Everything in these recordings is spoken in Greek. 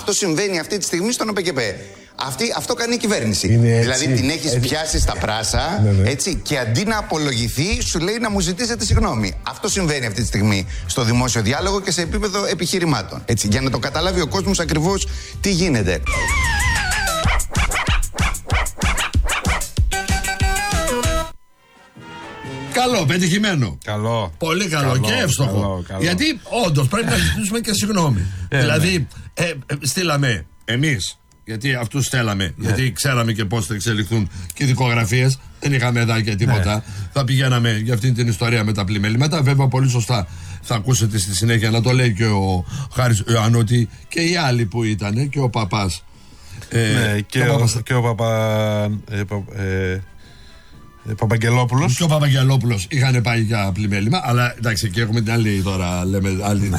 Αυτό συμβαίνει αυτή τη στιγμή στον ΟΠΕΚΕΠΕ. Αυτό κάνει η κυβέρνηση. Δηλαδή την έχεις πιάσει στα πράσα, έτσι, και αντί να απολογηθεί, σου λέει να μου ζητήσετε συγγνώμη. Αυτό συμβαίνει αυτή τη στιγμή στο δημόσιο διάλογο και σε επίπεδο επιχειρημάτων. Έτσι, για να το καταλάβει ο κόσμος ακριβώς τι γίνεται. Καλό, πετυχημένο. Καλό. Πολύ καλό και εύστοχο. Καλό. Γιατί όντως πρέπει να ζητήσουμε και συγγνώμη. Δηλαδή, στείλαμε εμείς, γιατί αυτούς θέλαμε, γιατί ξέραμε και πώς θα εξελιχθούν και οι δικογραφίες. Δεν είχαμε εδώ και τίποτα. Θα πηγαίναμε για αυτή την ιστορία με τα πλημελήματα. Βέβαια, πολύ σωστά θα ακούσετε στη συνέχεια να το λέει και ο Χάρης Ιωάννου ότι και οι άλλοι που ήταν, και ο παπάς. Και ο Παπαγγελόπουλος. Και ο Παπαγγελόπουλος είχαν πάει για πλημέλημα. Αλλά εντάξει, και έχουμε την άλλη τώρα. Λέμε άλλη.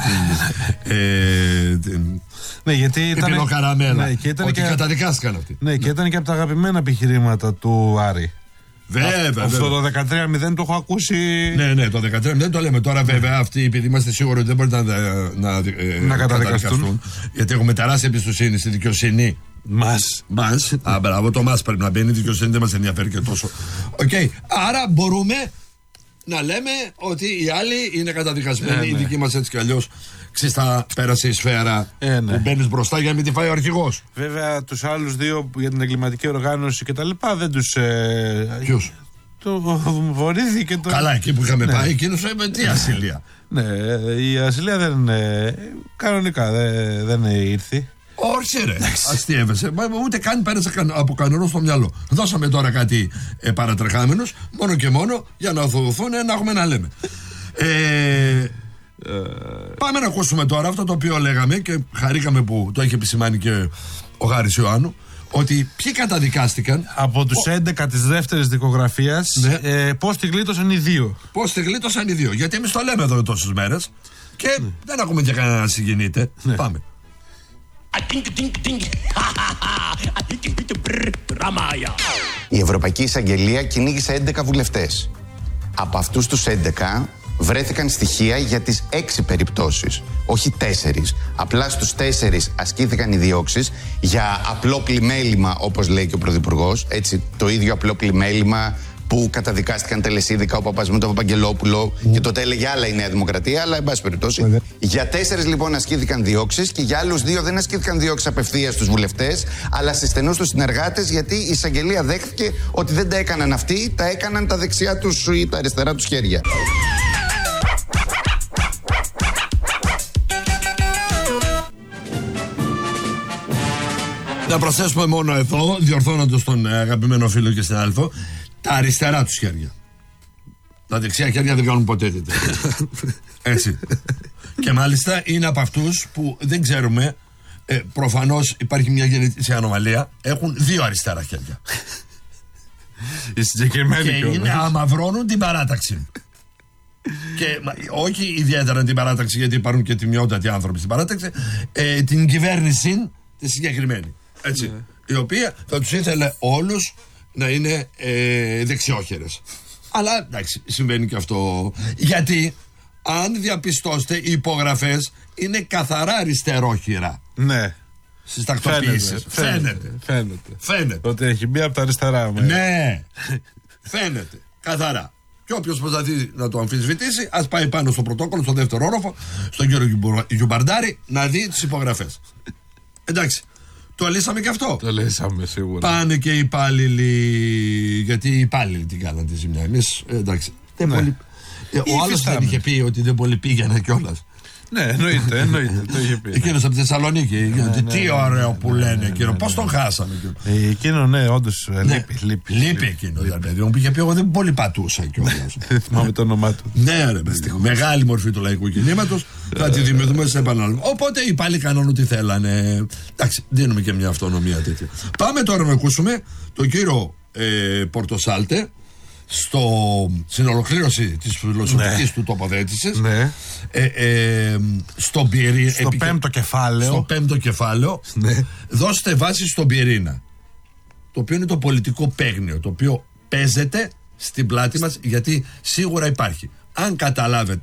Ναι, γιατί ήταν. Ότι καταδικάστηκαν αυτοί. Ναι, και ήταν και από τα αγαπημένα επιχειρήματα του Άρη. Βέβαια. Αυτό το 13-0 το έχω ακούσει. Ναι, το 13-0 το λέμε. Τώρα, βέβαια, αυτοί, επειδή είμαστε σίγουροι ότι δεν μπορεί να καταδικαστούν, γιατί έχουμε τεράστια εμπιστοσύνη στη δικαιοσύνη. Μας. Μπράβο, το μας πρέπει να μπαίνει. Η δικαιοσύνη δεν μας ενδιαφέρει και τόσο. Άρα μπορούμε να λέμε ότι οι άλλοι είναι καταδικασμένοι. Οι δικοί μας έτσι κι αλλιώς ξίστα πέρασε η σφαίρα που μπαίνεις μπροστά για να μην τη φάει ο αρχηγός. Βέβαια, τους άλλους δύο για την εγκληματική οργάνωση και τα λοιπά δεν τους. Ποιους? Το Βορύδη και το. Καλά, εκεί που είχαμε πάει, εκείνος με τι ασυλία. Ναι, η ασυλία δεν. Κανονικά δεν ήρθε. Όχι ρε, αστείευεσαι. Ούτε καν πέρασε από κανονό στο μυαλό. Δώσαμε τώρα κάτι παρατρεχάμενους, μόνο και μόνο για να οθωθούν να έχουμε να λέμε. Πάμε να ακούσουμε τώρα αυτό το οποίο λέγαμε και χαρήκαμε που το έχει επισημάνει και ο Χάρης Ιωάννου, ότι ποιοι καταδικάστηκαν από τους 11 της δεύτερης δικογραφίας. Πώς τη γλίτωσαν οι δύο. Γιατί εμείς το λέμε εδώ τόσες μέρες και δεν ακούμε και κανένα να συγκινείται. Πάμε. Η Ευρωπαϊκή Εισαγγελία κυνήγησε 11 βουλευτές. Από αυτούς τους 11 βρέθηκαν στοιχεία για τις 6 περιπτώσεις, όχι 4. Απλά στους 4 ασκήθηκαν οι διώξεις για απλό πλημέλημα, όπως λέει και ο Πρωθυπουργός. Έτσι, το ίδιο απλό πλημέλημα που καταδικάστηκαν τελεσίδικα ο παπάς με τον Παπαγγελόπουλο και τότε έλεγε άλλα η Νέα Δημοκρατία, αλλά εν πάση περιπτώσει. Για 4 λοιπόν ασκήθηκαν διώξεις και για άλλους 2 δεν ασκήθηκαν διώξεις απευθείας στους βουλευτές, αλλά σε στενούς τους συνεργάτες, γιατί η εισαγγελία δέχθηκε ότι δεν τα έκαναν αυτοί, τα έκαναν τα δεξιά τους ή τα αριστερά τους χέρια. Να προσθέσουμε μόνο εδώ, διορθώνοντας τον αγαπημένο φίλο και συνάδελφο, τα αριστερά τους χέρια. Τα δεξιά χέρια δεν κάνουν ποτέ τέτοια. Έτσι. Και μάλιστα είναι από αυτούς που δεν ξέρουμε, προφανώς υπάρχει μια γενετική ανομαλία, έχουν 2 αριστερά χέρια. Οι συγκεκριμένοι και είναι αμαυρώνουν την παράταξη. Και όχι ιδιαίτερα την παράταξη, γιατί υπάρχουν και τιμιότατοι άνθρωποι στην παράταξη, την κυβέρνηση τη συγκεκριμένη. Έτσι. Η οποία θα τους ήθελε όλους να είναι δεξιόχερες. Αλλά εντάξει, συμβαίνει και αυτό. Γιατί αν διαπιστώσετε, οι υπογραφές είναι καθαρά αριστερόχειρα. Ναι. Στις τακτοποιήσεις. Φαίνεται. Ότι έχει μία από τα αριστερά. Ναι. Φαίνεται. Καθαρά. Και όποιος προσπαθεί να το αμφισβητήσει, ας πάει πάνω στο πρωτόκολλο, στο δεύτερο όροφο, στον κύριο Γιουμπαρντάρη, να δει τις υπογραφές. Εντάξει. Το λύσαμε και αυτό. Το λύσαμε σίγουρα. Πάνε και οι υπάλληλοι. Γιατί οι υπάλληλοι την κάναν τη ζημιά. Εμείς εντάξει. Ο άλλος δεν είχε πει ότι δεν πολύ πήγαινε κιόλας. Ναι, εννοείται. Το είχε πει. Εκείνος από τη Θεσσαλονίκη. Τι ωραίο που λένε εκείνο. Πώς τον χάσαμε. Εκείνο, ναι, όντως λείπει εκείνο. Δηλαδή, μου είχε πει εγώ δεν πολύ πατούσα κιόλας. Δεν θυμάμαι το όνομά του. Ναι, ρε παιδί. Μεγάλη μορφή του λαϊκού κινήματος. Θα τη δημιουργούμε σε επανάληψη. Οπότε οι πάλι κάναν ό,τι θέλανε. Εντάξει, δίνουμε και μια αυτονομία τέτοια. Πάμε τώρα να ακούσουμε τον κύριο Πορτοσάλτε στην ολοκλήρωση της φιλοσοφικής του τοποθέτησης, στο πέμπτο κεφάλαιο, δώστε βάση στον πυρήνα, το οποίο είναι το πολιτικό παίγνιο, το οποίο παίζεται στην πλάτη μας, γιατί σίγουρα υπάρχει. Αν καταλάβετε